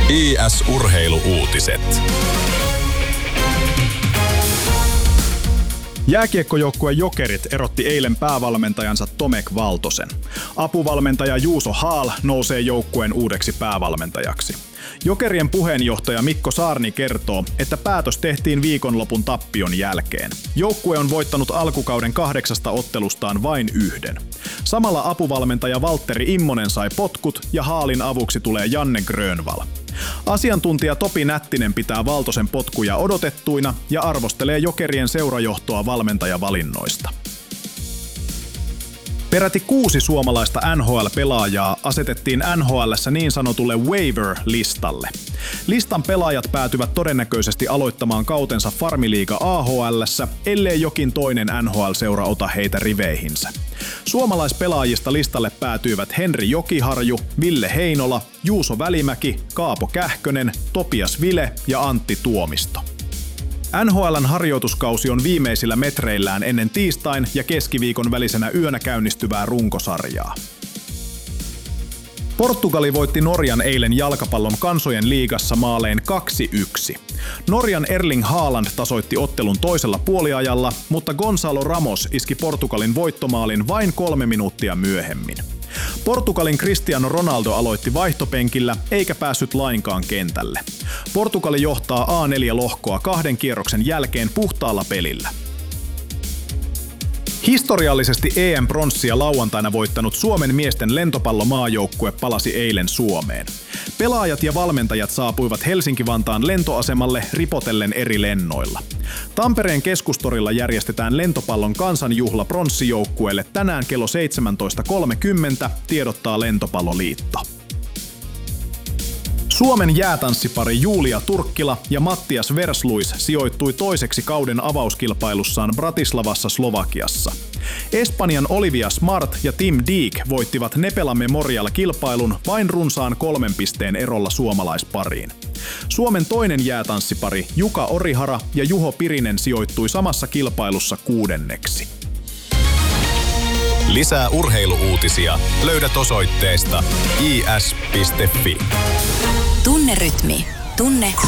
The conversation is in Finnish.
IS-urheilu-uutiset. Jääkiekkojoukkue Jokerit erotti eilen päävalmentajansa Tomek Valtosen. Apuvalmentaja Juuso Haal nousee joukkueen uudeksi päävalmentajaksi. Jokerien puheenjohtaja Mikko Saarni kertoo, että päätös tehtiin viikonlopun tappion jälkeen. Joukkue on voittanut alkukauden 8 ottelustaan vain 1. Samalla apuvalmentaja Valtteri Immonen sai potkut ja Haalin avuksi tulee Janne Grönvall. Asiantuntija Topi Nättinen pitää Valtosen potkuja odotettuina ja arvostelee Jokerien seurajohtoa valmentajavalinnoista. Peräti 6 suomalaista NHL-pelaajaa asetettiin NHL:ssä niin sanotulle waiver-listalle. Listan pelaajat päätyvät todennäköisesti aloittamaan kautensa Farmiliiga AHL:ssä, ellei jokin toinen NHL-seura ota heitä riveihinsä. Suomalaispelaajista listalle päätyivät Henri Jokiharju, Ville Heinola, Juuso Välimäki, Kaapo Kähkönen, Topias Vile ja Antti Tuomisto. NHL:n harjoituskausi on viimeisillä metreillään ennen tiistain ja keskiviikon välisenä yönä käynnistyvää runkosarjaa. Portugali voitti Norjan eilen jalkapallon kansojen liigassa maalein 2-1. Norjan Erling Haaland tasoitti ottelun toisella puoliajalla, mutta Gonzalo Ramos iski Portugalin voittomaalin vain 3 minuuttia myöhemmin. Portugalin Cristiano Ronaldo aloitti vaihtopenkillä eikä päässyt lainkaan kentälle. Portugali johtaa A4-lohkoa 2 kierroksen jälkeen puhtaalla pelillä. Historiallisesti EM-pronssia lauantaina voittanut Suomen miesten lentopallomaajoukkue palasi eilen Suomeen. Pelaajat ja valmentajat saapuivat Helsinki-Vantaan lentoasemalle ripotellen eri lennoilla. Tampereen keskustorilla järjestetään lentopallon kansanjuhla pronssijoukkueelle tänään kello 17.30, tiedottaa Lentopalloliitto. Suomen jäätanssipari Julia Turkkila ja Mattias Versluis sijoittui toiseksi kauden avauskilpailussaan Bratislavassa Slovakiassa. Espanjan Olivia Smart ja Tim Deek voittivat Nepela Memorial-kilpailun vain runsaan 3 pisteen erolla suomalaispariin. Suomen toinen jäätanssipari Juka Orihara ja Juho Pirinen sijoittui samassa kilpailussa 6. Lisää urheilu-uutisia löydät osoitteesta is.fi. Tunne rytmi. Tunne